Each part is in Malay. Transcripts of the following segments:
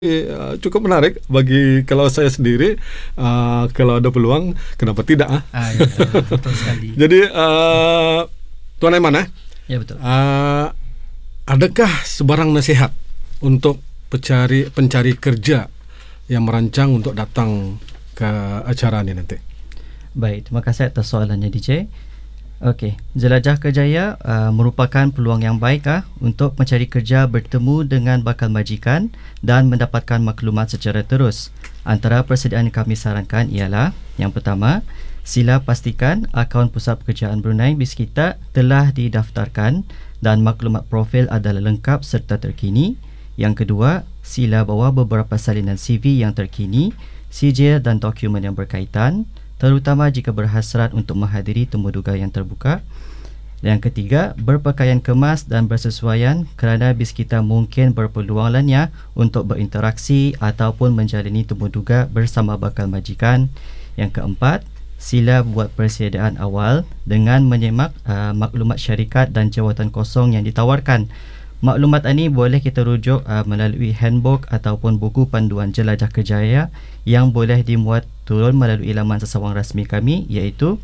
Cukup menarik bagi kalau saya sendiri. Kalau ada peluang, kenapa tidak? Ya, betul sekali. Jadi Tuan Aiman, ya betul. Adakah sebarang nasihat untuk pencari kerja yang merancang untuk datang ke acara ini nanti? Baik, terima kasih atas soalannya DJ. Okey, Jelajah Kerjaya merupakan peluang yang baik untuk mencari kerja, bertemu dengan bakal majikan dan mendapatkan maklumat secara terus. Antara persediaan yang kami sarankan ialah, yang pertama, sila pastikan akaun Pusat Pekerjaan Brunei BIS kita telah didaftarkan dan maklumat profil adalah lengkap serta terkini. Yang kedua, sila bawa beberapa salinan CV yang terkini, sijil dan dokumen yang berkaitan, terutama jika berhasrat untuk menghadiri temuduga yang terbuka. Yang ketiga, berpakaian kemas dan bersesuaian kerana BIS kita mungkin berpeluang lainnya untuk berinteraksi ataupun menjalani temuduga bersama bakal majikan. Yang keempat, sila buat persediaan awal dengan menyemak maklumat syarikat dan jawatan kosong yang ditawarkan. Maklumat ini boleh kita rujuk melalui handbook ataupun buku panduan Jelajah Kerjaya yang boleh dimuat turun melalui laman sesawang rasmi kami, iaitu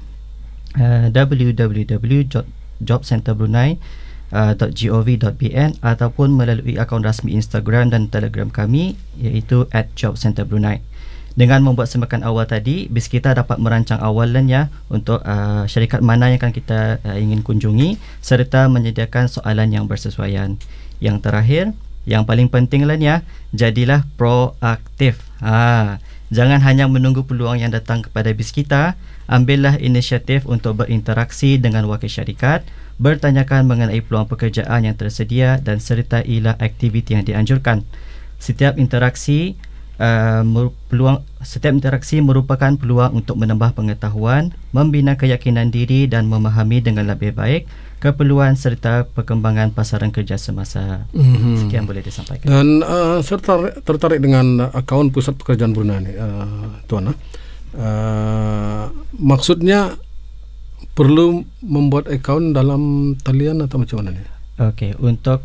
www.jobcenterbrunei.gov.bn ataupun melalui akaun rasmi Instagram dan Telegram kami, iaitu @jobcenterbrunei. Dengan membuat semakan awal tadi, BIS kita dapat merancang awalannya untuk syarikat mana yang akan kita ingin kunjungi serta menyediakan soalan yang bersesuaian. Yang terakhir, yang paling penting lainnya, jadilah proaktif. Jangan hanya menunggu peluang yang datang kepada BIS kita, ambillah inisiatif untuk berinteraksi dengan wakil syarikat, bertanyakan mengenai peluang pekerjaan yang tersedia dan sertailah aktiviti yang dianjurkan. Setiap interaksi merupakan peluang untuk menambah pengetahuan, membina keyakinan diri dan memahami dengan lebih baik keperluan serta perkembangan pasaran kerja semasa. Sekian boleh disampaikan. Dan saya tertarik dengan akaun Pusat Pekerjaan Brunei ini, Tuan. Maksudnya perlu membuat akaun dalam talian atau macam mana ni? Okey, untuk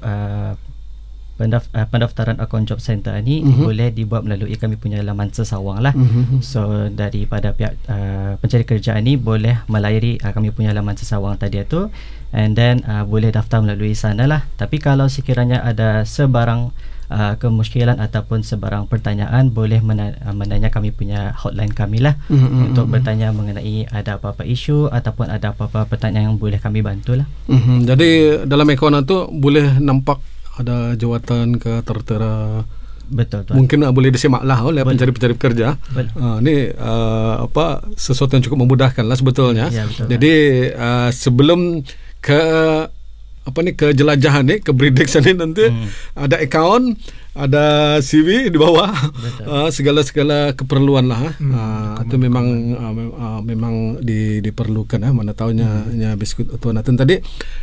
pendaftaran akaun job center ni boleh dibuat melalui kami punya laman sesawang lah. So daripada pihak pencari kerja ni boleh melayari kami punya laman sesawang tadi tu, and then boleh daftar melalui sana lah. Tapi kalau sekiranya ada sebarang kemusykilan ataupun sebarang pertanyaan, boleh menanya kami punya hotline kami lah untuk bertanya mengenai ada apa-apa isu ataupun ada apa-apa pertanyaan yang boleh kami bantu lah. Jadi dalam akaun tu boleh nampak ada jawatan ke tertera. Betul, Tuan. Mungkin boleh disimak lah oleh pencari kerja. Ini sesuatu yang cukup memudahkan lah sebetulnya. Ya, betul, jadi sebelum ke jelajahan ni, ke Bridex ni nanti ada akaun, ada CV di bawah, segala keperluan lah. Itu memang diperlukan. Mana tahunya biskut Tuan Nathan tadi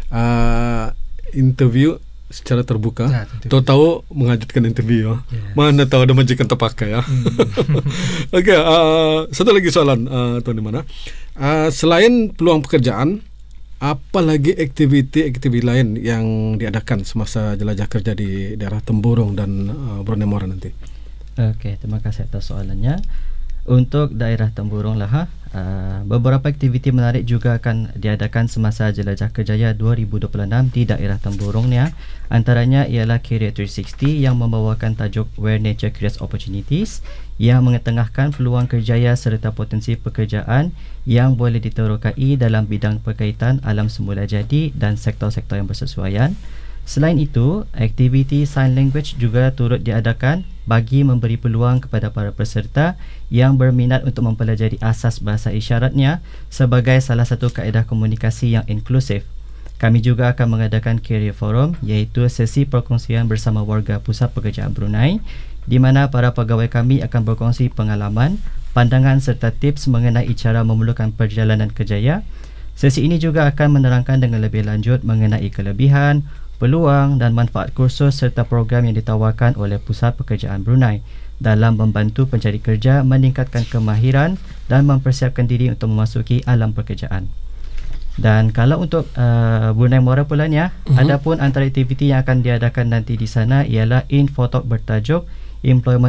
interview secara terbuka, tahu mengajutkan interview. Mana tahu ada majikan terpakai ya. Okey, satu lagi soalan, Tuan di mana? Selain peluang pekerjaan, apa lagi aktiviti lain yang diadakan semasa jelajah kerja di daerah Temburong dan Brunei Muara nanti? Okey, terima kasih atas soalannya. Untuk daerah Temburong lah, beberapa aktiviti menarik juga akan diadakan semasa Jelajah Kerjaya 2026 di daerah Temburong ni. Antaranya ialah Career 360 yang membawakan tajuk Where Nature Creates Opportunities, yang mengetengahkan peluang kerjaya serta potensi pekerjaan yang boleh diterokai dalam bidang berkaitan alam semula jadi dan sektor-sektor yang bersesuaian. Selain itu, aktiviti sign language juga turut diadakan bagi memberi peluang kepada para peserta yang berminat untuk mempelajari asas bahasa isyaratnya sebagai salah satu kaedah komunikasi yang inklusif. Kami juga akan mengadakan career forum, iaitu sesi perkongsian bersama warga Pusat Pekerjaan Brunei, di mana para pegawai kami akan berkongsi pengalaman, pandangan serta tips mengenai cara memerlukan perjalanan kerjaya. Sesi ini juga akan menerangkan dengan lebih lanjut mengenai kelebihan, peluang dan manfaat kursus serta program yang ditawarkan oleh Pusat Pekerjaan Brunei dalam membantu pencari kerja meningkatkan kemahiran dan mempersiapkan diri untuk memasuki alam pekerjaan. Dan kalau untuk Brunei Muara pula ni, adapun antara aktiviti yang akan diadakan nanti di sana ialah Infotalk bertajuk Employment